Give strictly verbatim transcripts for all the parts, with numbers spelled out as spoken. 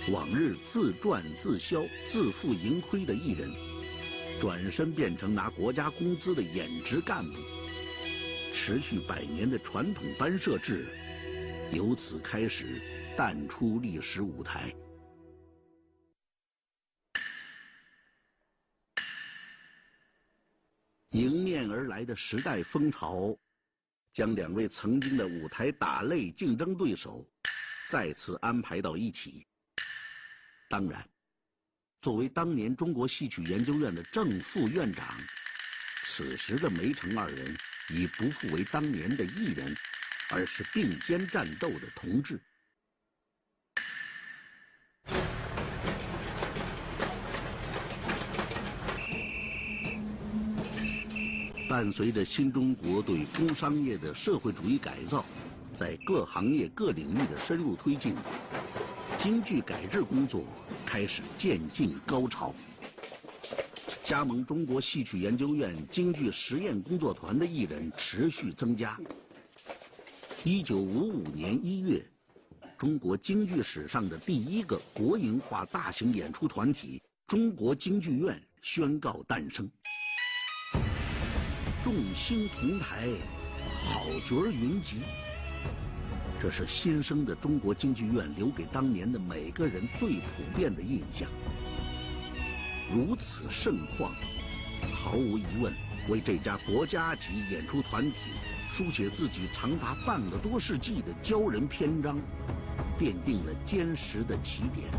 往日自赚自销、自负盈亏的艺人，转身变成拿国家工资的演职干部。持续百年的传统班社制，由此开始淡出历史舞台。迎面而来的时代风潮，将两位曾经的舞台打擂竞争对手再次安排到一起。当然，作为当年中国戏曲研究院的正副院长，此时的梅成二人已不复为当年的艺人，而是并肩战斗的同志。伴随着新中国对工商业的社会主义改造，在各行业各领域的深入推进，京剧改制工作开始渐进高潮。加盟中国戏曲研究院京剧实验工作团的艺人持续增加。一九五五年一月，中国京剧史上的第一个国营化大型演出团体——中国京剧院宣告诞生。众星同台，好角儿云集。这是新生的中国京剧院留给当年的每个人最普遍的印象。如此盛况，毫无疑问为这家国家级演出团体书写自己长达半个多世纪的骄人篇章，奠定了坚实的起点。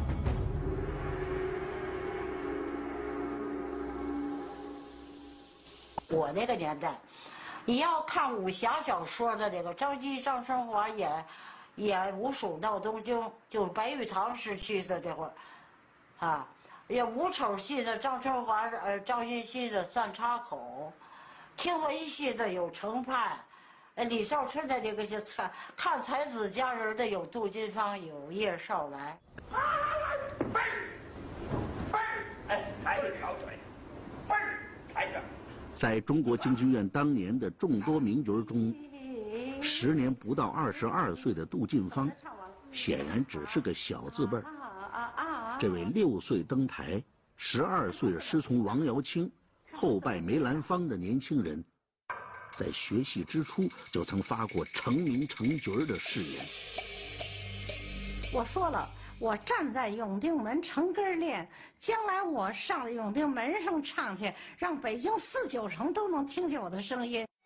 我那个年代，你要看武侠小说的这个张继张春华演演吴蜀闹东京，就是白玉堂时期的这会儿，啊，演武丑戏的张春华呃张欣熙的三岔口，听文戏的有程盼，呃李少春的这个些才看才子佳人的有杜金芳有叶绍来。 啊，嘣儿，嘣儿，哎，还是好嘴，嘣儿，还是。 在中国京剧院当年的众多名角中，时年不到二十二岁的杜近芳，显然只是个小字辈儿。这位六岁登台、十二岁师从王瑶卿、后拜梅兰芳的年轻人，在学戏之初就曾发过成名成角的誓言。 我说了。我站在永定门成根练，将来我上了永定门上唱去，让北京四九城都能听见我的声音。